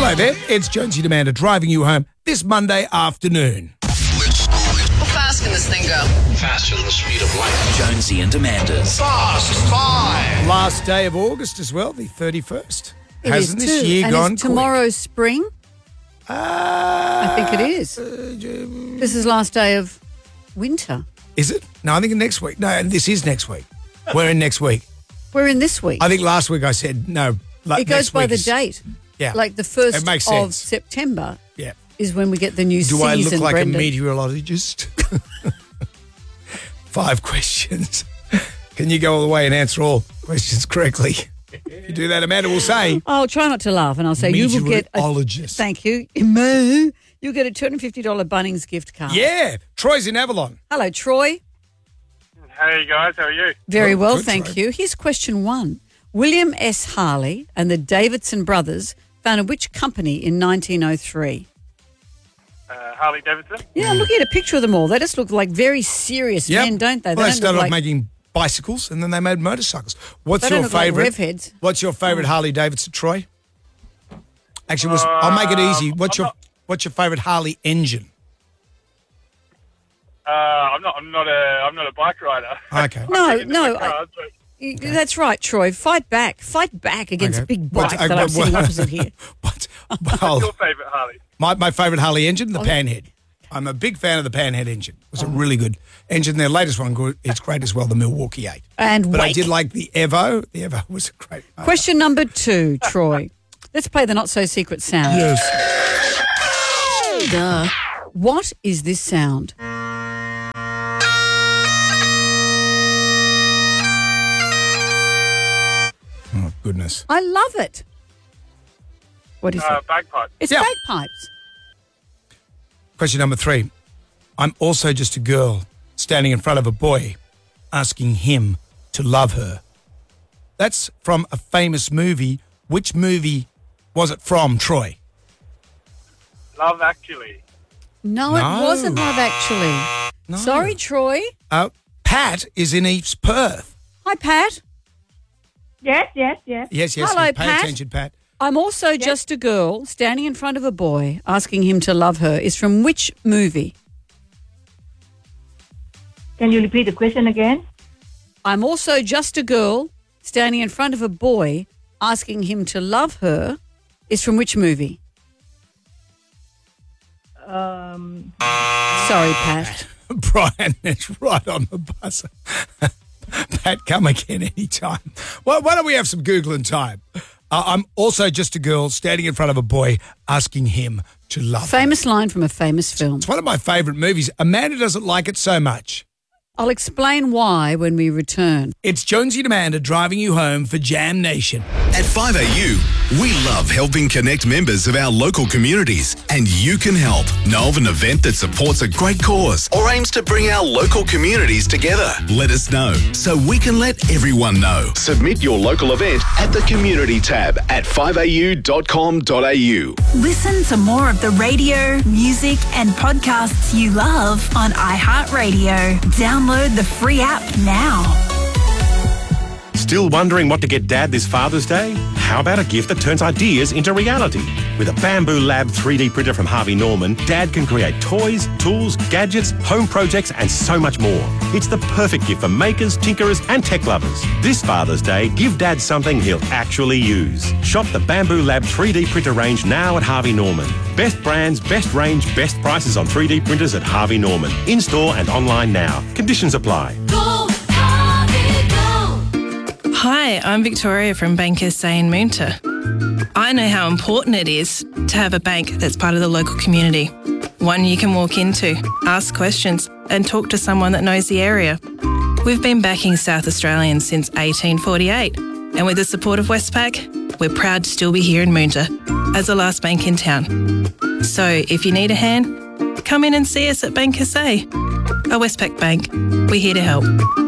Hello there, it's Jonesy and Amanda driving you home this Monday afternoon. How fast can this thing go? Faster than the speed of light. Jonesy and Amanda's Fast Five. Last day of August as well, the 31st. It Hasn't is this too. year And gone is tomorrow spring? quick? I think it is. This is last day of winter. Is it? No, I think next week. No, this is next week. We're in next week. We're in this week. I think last week I said no. It goes by the date. Yeah. Like the It 1st makes of sense. September Yeah. is when we get the new season, Do I look like Brendan. a meteorologist? 5 questions. Can you go all the way and answer all questions correctly? If you do that, Amanda will say. I'll try not to laugh and I'll say you will get Meteorologist. Thank you. You'll get a $250 Bunnings gift card. Yeah. Troy's in Avalon. Hello, Troy. Hey guys, how are you? Very Oh, well, good, thank Troy. you. Here's question 1. William S. Harley and the Davidson brothers founded which company in 1903? Harley Davidson. Yeah, I'm looking at a picture of them all. They just look like very serious Yep. men, don't they? Well, they don't started look off like, making bicycles and then they made motorcycles. What's they your don't look like favourite? rev heads. What's your favourite Harley Davidson, Troy? Actually, I'll make it easy. What's your favourite Harley engine? I'm not a bike rider. Okay. No, Cars, but that's right, Troy. Fight back against Okay. big What's- bike that I'm sitting opposite here. Well, your favourite Harley? my favourite Harley engine, the Panhead. I'm a big fan of the Panhead engine. It was a really good engine. Their latest one is great as well, the Milwaukee 8. And But I Wake. did like the Evo. The Evo was a great motor. Question number 2, Troy. Let's play the not-so-secret sound. Yes. Duh. What is this sound? Oh, goodness. I love it. What is it? Bagpipe. It's Yeah. bagpipes. Question number 3. I'm also just a girl standing in front of a boy asking him to love her. That's from a famous movie. Which movie was it from, Troy? Love Actually. No, No. it wasn't Love Actually. No. Sorry, Troy. Pat is in East Perth. Hi, Pat. Yes. Yes. Hello, Pay Pat. attention, Pat. I'm also just a girl standing in front of a boy asking him to love her is from which movie? Can you repeat the question again? I'm also just a girl standing in front of a boy asking him to love her is from which movie? Sorry, Pat. Brian is right on the buzzer. Pat, come again anytime. Well, why don't we have some Googling time? I'm also just a girl standing in front of a boy asking him to love her. Famous line from a famous film. It's one of my favourite movies. Amanda doesn't like it so much. I'll explain why when we return. It's Jonesy and Amanda driving you home for Jam Nation. At 5AU, we love helping connect members of our local communities, and you can help. Know of an event that supports a great cause or aims to bring our local communities together? Let us know so we can let everyone know. Submit your local event at the community tab at 5au.com.au. Listen to more of the radio, music, and podcasts you love on iHeartRadio. Download the free app now. Still wondering what to get Dad this Father's Day? How about a gift that turns ideas into reality? With a Bamboo Lab 3D printer from Harvey Norman, Dad can create toys, tools, gadgets, home projects, and so much more. It's the perfect gift for makers, tinkerers, and tech lovers. This Father's Day, give Dad something he'll actually use. Shop the Bamboo Lab 3D printer range now at Harvey Norman. Best brands, best range, best prices on 3D printers at Harvey Norman. In-store and online now. Conditions apply. Hi, I'm Victoria from Bank SA in Moonta. I know how important it is to have a bank that's part of the local community. One you can walk into, ask questions, and talk to someone that knows the area. We've been backing South Australians since 1848, and with the support of Westpac, we're proud to still be here in Moonta as the last bank in town. So if you need a hand, come in and see us at Bank SA. A Westpac bank, we're here to help.